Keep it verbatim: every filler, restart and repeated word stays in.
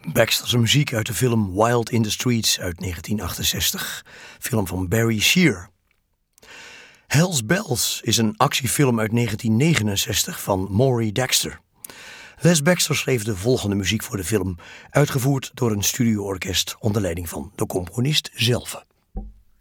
Baxter's muziek uit de film Wild in the Streets uit negentien achtenzestig, film van Barry Shear. Hell's Bells is een actiefilm uit negentien negenenzestig van Maury Dexter. Les Baxter schreef de volgende muziek voor de film, uitgevoerd door een studioorkest onder leiding van de componist zelf.